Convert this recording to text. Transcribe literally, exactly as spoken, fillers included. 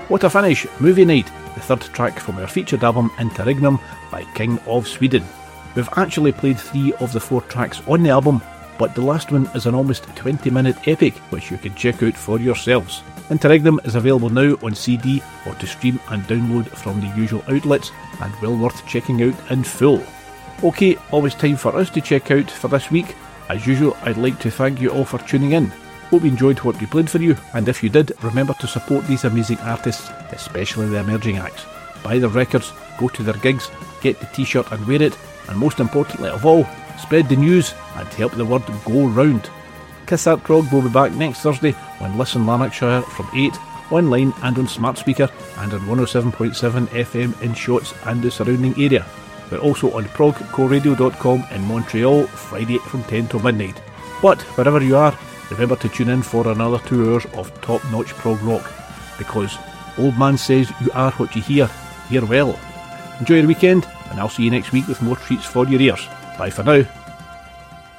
What a finish! Movie Night, the third track from our featured album Interregnum by King of Sweden. We've actually played three of the four tracks on the album, but the last one is an almost twenty minute epic which you can check out for yourselves. Interregnum is available now on C D or to stream and download from the usual outlets, and well worth checking out in full. Ok, always time for us to check out for this week. As usual, I'd like to thank you all for tuning in. Hope you enjoyed what we played for you, and if you did, remember to support these amazing artists, especially the emerging acts. Buy their records, go to their gigs, get the t-shirt and wear it, and most importantly of all, spread the news and help the word go round. Kiss That Prog will be back next Thursday on Listen Lanarkshire from eight, online and on smart speaker, and on one oh seven point seven F M in Shotts and the surrounding area. We're also on prog co radio dot com in Montreal, Friday from ten till midnight. But wherever you are, remember to tune in for another two hours of top-notch prog rock, because Old Man says you are what you hear. Hear well. Enjoy your weekend, and I'll see you next week with more treats for your ears. Bye for now.